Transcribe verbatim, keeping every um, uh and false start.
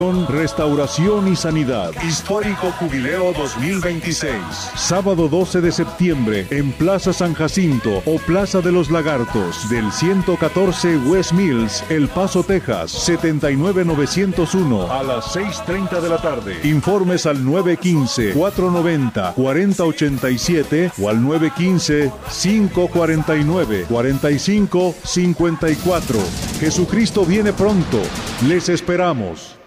Restauración y Sanidad. Histórico Jubileo dos mil veintiséis. Sábado doce de septiembre en Plaza San Jacinto o Plaza de los Lagartos del ciento catorce West Mills, El Paso, Texas, setenta y nueve novecientos uno a las seis treinta de la tarde. Informes al nueve uno cinco, cuatro nueve cero, cuatro cero ocho siete o al nueve uno cinco, cinco cuatro nueve, cuatro cinco cinco cuatro. Jesucristo viene pronto. Les esperamos.